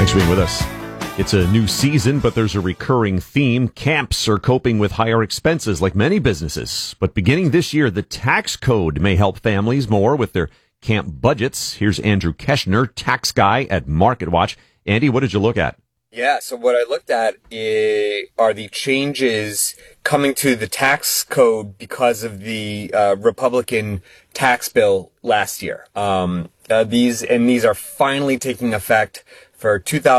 Thanks for being with us. It's a new season, but there's a recurring theme. Camps are coping with higher expenses like many businesses. But beginning this year, the tax code may help families more with their camp budgets. Here's Andrew Keshner, tax guy at MarketWatch. Andy, what did you look at? Yeah, so what I looked at are the changes coming to the tax code because of the Republican tax bill last year. These are finally taking effect for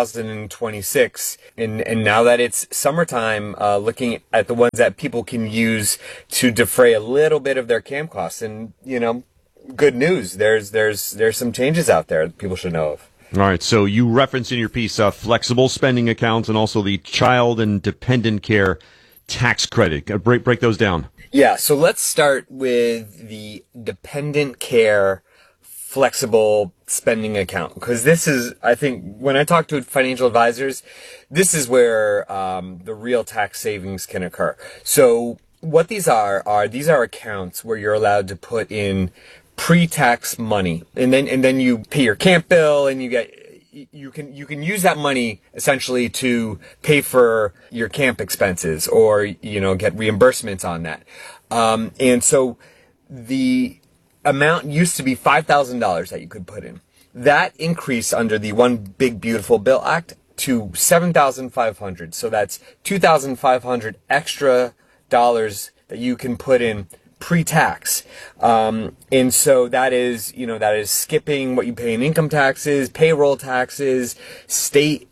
2026. And now that it's summertime, looking at the ones that people can use to defray a little bit of their camp costs. And, good news. There's some changes out there that people should know of. All right, so you reference in your piece flexible spending accounts and also the child and dependent care tax credit. Break those down. Yeah, so let's start with the dependent care flexible spending account, because this is, I think, when I talk to financial advisors, this is where the real tax savings can occur. So what these are accounts where you're allowed to put in pre-tax money, and then you pay your camp bill, and you can use that money essentially to pay for your camp expenses or get reimbursements on that. And so the amount used to be $5,000 that you could put in. That increased under the One Big Beautiful Bill Act to $7,500. So that's $2,500 extra dollars that you can put in pre-tax. And so that is skipping what you pay in income taxes, payroll taxes, state,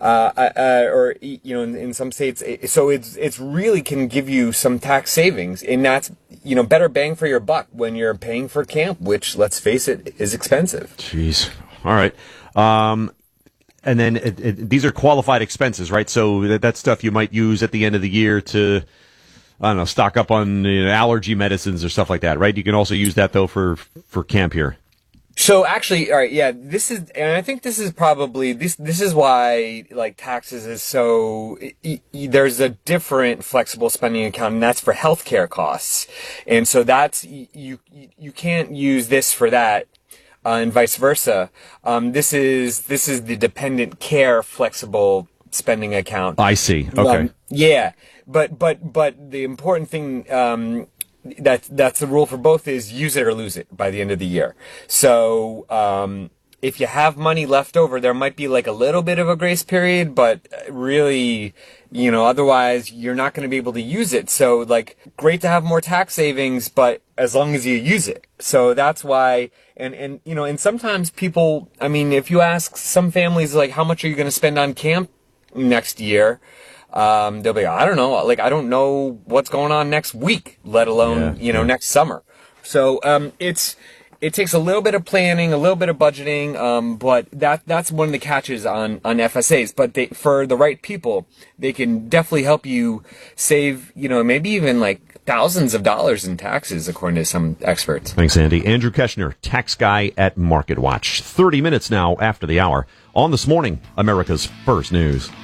or in some states. So it's really can give you some tax savings, and that's, better bang for your buck when you're paying for camp, which, let's face it, is expensive. Jeez. All right. And then these are qualified expenses, right? So that's stuff you might use at the end of the year to, I don't know, stock up on allergy medicines or stuff like that, right? You can also use that, though, for camp here. So actually, all right, yeah, and I think this is probably, this is why, taxes is so, there's a different flexible spending account, and that's for healthcare costs. And so that's, you can't use this for that, and vice versa. This is the dependent care flexible spending account. I see. Okay. Yeah. But the important thing, that's the rule for both, is use it or lose it by the end of the year. So, if you have money left over, there might be a little bit of a grace period, but really, otherwise you're not going to be able to use it. So great to have more tax savings, but as long as you use it. So that's why, and sometimes people, if you ask some families, how much are you going to spend on camp next year? They'll be, I don't know, I don't know what's going on next week, let alone, next summer. So, it takes a little bit of planning, a little bit of budgeting, but that's one of the catches on FSAs. But for the right people, they can definitely help you save, maybe even thousands of dollars in taxes, according to some experts. Thanks, Andy. Andrew Keshner, tax guy at MarketWatch. 30 minutes now after the hour on This Morning, America's First News.